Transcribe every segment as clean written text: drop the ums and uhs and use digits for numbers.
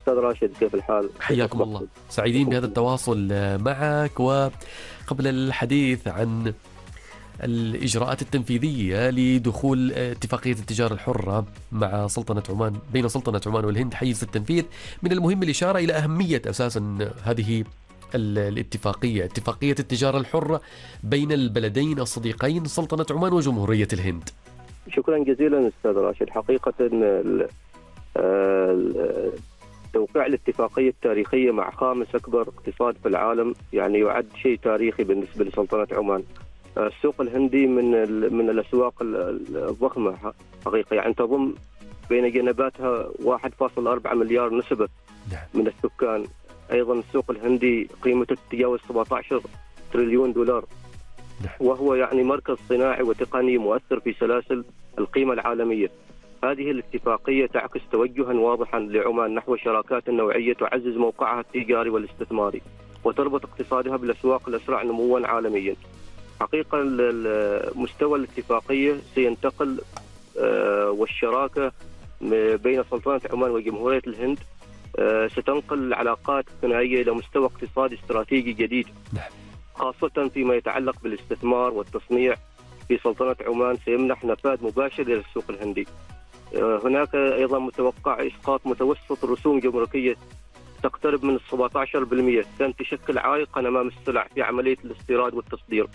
أستاذ راشد، كيف الحال؟ حياكم الله، سعيدين بهذا التواصل معك. وقبل الحديث عن الإجراءات التنفيذية لدخول اتفاقية التجارة الحرة مع سلطنة عمان، بين سلطنة عمان والهند حيز التنفيذ، من المهم الإشارة إلى أهمية أساسا هذه الاتفاقية، اتفاقية التجارة الحرة بين البلدين الصديقين سلطنة عمان وجمهورية الهند. شكرا جزيلا أستاذ راشد. حقيقة توقيع الاتفاقية التاريخية مع خامس أكبر اقتصاد في العالم يعني يعد شيء تاريخي بالنسبة لسلطنة عمان. السوق الهندي من الأسواق الضخمة حقيقة، يعني تضم بين جنباتها 1.4 مليار نسمة من السكان. أيضا السوق الهندي قيمته تتجاوز 17 تريليون دولار، وهو يعني مركز صناعي وتقني مؤثر في سلاسل القيمة العالمية. هذه الاتفاقية تعكس توجها واضحا لعمان نحو شراكات نوعية تعزز موقعها التجاري والاستثماري وتربط اقتصادها بالأسواق الأسرع نموا عالميا. حقيقة مستوى الاتفاقية سينتقل والشراكة بين سلطنة عمان وجمهورية الهند ستنقل العلاقات الثنائية إلى مستوى اقتصادي استراتيجي جديد، خاصة فيما يتعلق بالاستثمار والتصنيع. في سلطنة عمان سيمنح نفاذ مباشر إلى السوق الهندي. هناك أيضا متوقع إسقاط متوسط رسوم جمركية تقترب من 17%، لن تشكل عائقا أمام السلع في عملية الاستيراد والتصدير.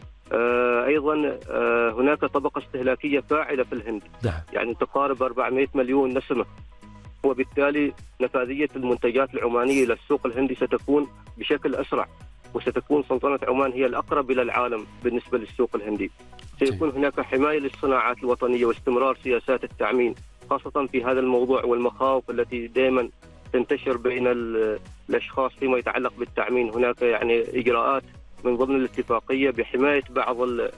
أيضا هناك طبقة استهلاكية فاعلة في الهند، يعني تقارب 400 مليون نسمة، وبالتالي نفاذية المنتجات العمانية إلى السوق الهندي ستكون بشكل أسرع، وستكون سلطنة عمان هي الأقرب إلى العالم بالنسبة للسوق الهندي. سيكون هناك حماية للصناعات الوطنية واستمرار سياسات التعمين، خاصة في هذا الموضوع والمخاوف التي دائما تنتشر بين الأشخاص فيما يتعلق بالتعمين. هناك يعني إجراءات من ضمن الاتفاقية بحماية بعض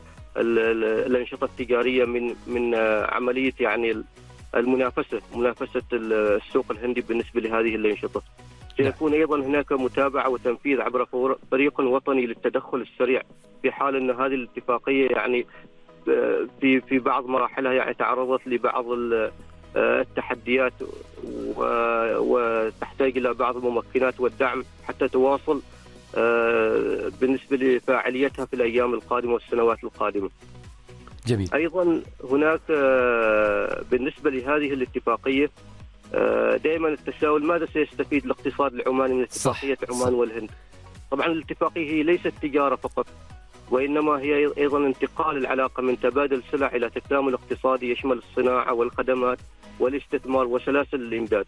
الأنشطة التجارية من عملية يعني منافسة السوق الهندي بالنسبة لهذه الأنشطة. سيكون أيضا هناك متابعة وتنفيذ عبر فريق وطني للتدخل السريع في حال أن هذه الاتفاقية يعني في بعض مراحلها يعني تعرضت لبعض التحديات وتحتاج إلى بعض الممكنات والدعم حتى تواصل بالنسبة لفاعليتها في الأيام القادمة والسنوات القادمة. جميل. أيضا هناك بالنسبة لهذه الاتفاقية دائما التساؤل: ماذا سيستفيد الاقتصاد العماني من اتفاقية عمان والهند؟ طبعا الاتفاقية هي ليست تجارة فقط، وإنما هي أيضا انتقال العلاقة من تبادل سلع إلى تكامل اقتصادي يشمل الصناعة والخدمات والاستثمار وسلاسل الإمداد.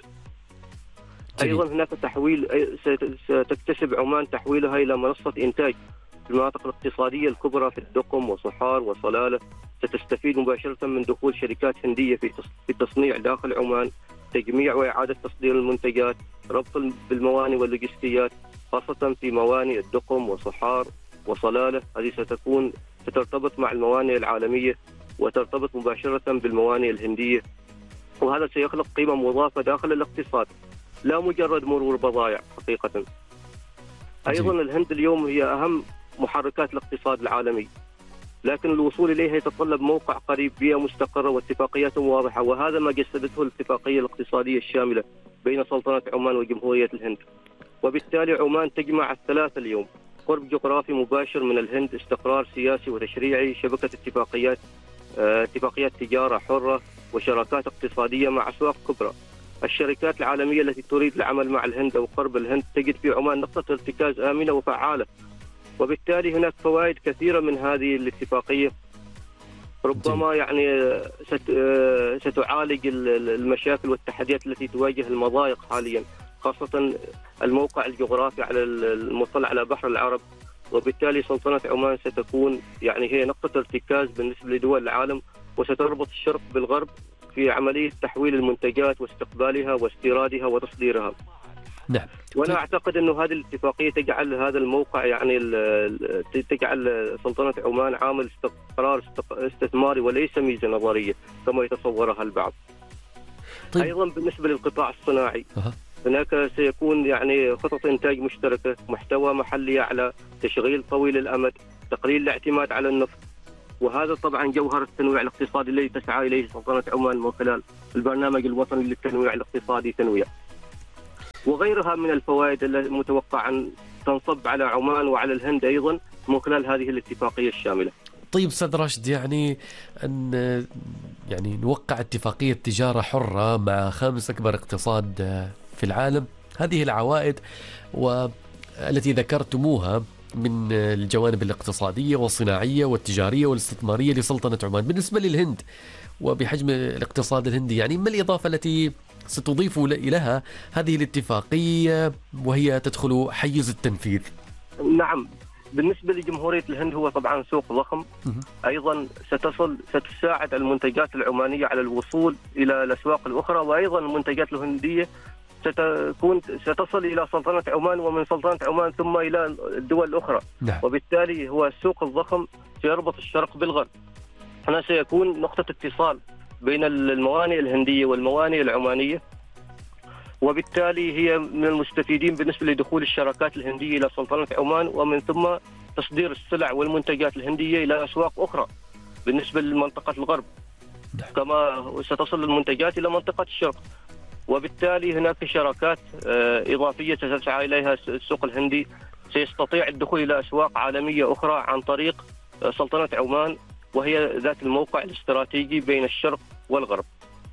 أيضا هناك تحويل، ستكتسب عمان تحويلها إلى منصة إنتاج في المناطق الاقتصادية الكبرى في الدقم وصحار وصلالة. ستستفيد مباشرة من دخول شركات هندية في التصنيع داخل عمان، تجميع وإعادة تصدير المنتجات، ربط بالموانئ واللوجستيات، خاصة في موانئ الدقم وصحار وصلالة. هذه سترتبط مع الموانئ العالمية وترتبط مباشرة بالموانئ الهندية، وهذا سيخلق قيمة مضافة داخل الاقتصاد، لا مجرد مرور بضائع حقيقة. أيضا الهند اليوم هي أهم محركات الاقتصاد العالمي، لكن الوصول إليها يتطلب موقع قريب، بيئة مستقرة واتفاقيات واضحة، وهذا ما جسدته الاتفاقية الاقتصادية الشاملة بين سلطنة عمان وجمهورية الهند. وبالتالي عمان تجمع الثلاثة اليوم: قرب جغرافي مباشر من الهند، استقرار سياسي وتشريعي، شبكة اتفاقيات تجارة حرة وشراكات اقتصادية مع أسواق كبرى. الشركات العالمية التي تريد العمل مع الهند أو قرب الهند تجد في عمان نقطة ارتكاز آمنة وفعالة، وبالتالي هناك فوائد كثيرة من هذه الاتفاقية. ربما يعني ستعالج المشاكل والتحديات التي تواجه المضايق حاليا، خاصة الموقع الجغرافي على المطل على بحر العرب. وبالتالي سلطنة عمان ستكون يعني هي نقطة ارتكاز بالنسبة لدول العالم، وستربط الشرق بالغرب في عملية تحويل المنتجات واستقبالها واستيرادها وتصديرها. نعم. وأنا أعتقد أن هذه الاتفاقية تجعل هذا الموقع يعني تجعل سلطنة عمان عامل قرار استثماري وليس ميزة نظرية كما يتصورها البعض. طيب. أيضا بالنسبة للقطاع الصناعي هناك سيكون يعني خطط إنتاج مشتركة، محتوى محلي أعلى، تشغيل طويل الأمد، تقليل الاعتماد على النفط، وهذا طبعا جوهر التنويع الاقتصادي الذي تسعى إليه سلطنة عمان من خلال البرنامج الوطني للتنويع الاقتصادي تنويع. وغيرها من الفوائد المتوقع أن تنصب على عمان وعلى الهند أيضا من خلال هذه الاتفاقية الشاملة. طيب أستاذ راشد، يعني أن نوقع اتفاقية تجارة حرة مع خامس أكبر اقتصاد في العالم، هذه العوائد والتي ذكرتموها من الجوانب الاقتصادية والصناعية والتجارية والاستثمارية لسلطنة عمان بالنسبة للهند وبحجم الاقتصاد الهندي، يعني ما الإضافة التي ستضيف لها هذه الاتفاقية وهي تدخل حيز التنفيذ؟ نعم، بالنسبة لجمهورية الهند هو طبعا سوق ضخم، أيضا ستساعد المنتجات العمانية على الوصول إلى الأسواق الأخرى، وأيضا المنتجات الهندية ستصل إلى سلطنة عمان ومن سلطنة عمان ثم إلى الدول الأخرى. نعم. وبالتالي هو السوق الضخم سيربط الشرق بالغرب. هنا سيكون نقطة اتصال بين الموانئ الهندية والموانئ العمانية، وبالتالي هي من المستفيدين بالنسبة لدخول الشراكات الهندية إلى سلطنة عمان، ومن ثم تصدير السلع والمنتجات الهندية إلى أسواق أخرى بالنسبة لمنطقة الغرب، كما ستصل المنتجات إلى منطقة الشرق. وبالتالي هناك شراكات إضافية تسعى إليها السوق الهندي، سيستطيع الدخول إلى أسواق عالمية أخرى عن طريق سلطنة عمان، وهي ذات الموقع الاستراتيجي بين الشرق والغرب.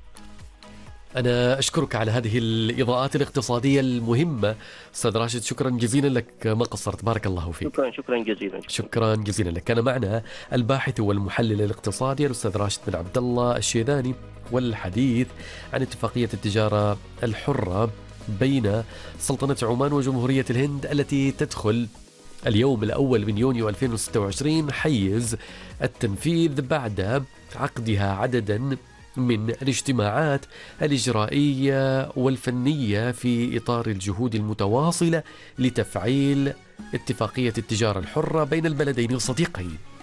أنا أشكرك على هذه الإضاءات الاقتصادية المهمة أستاذ راشد، شكرا جزيلا لك، ما قصرت، بارك الله فيك. شكرا جزيلا. شكرا جزيلا لك. كان معنا الباحث والمحلل الاقتصادي الأستاذ راشد بن عبد الله الشيذاني، والحديث عن اتفاقية التجارة الحرة بين سلطنة عمان وجمهورية الهند التي تدخل اليوم الأول من يونيو 2026 حيز التنفيذ بعد عقدها عددا من الاجتماعات الإجرائية والفنية في إطار الجهود المتواصلة لتفعيل اتفاقية التجارة الحرة بين البلدين الصديقين.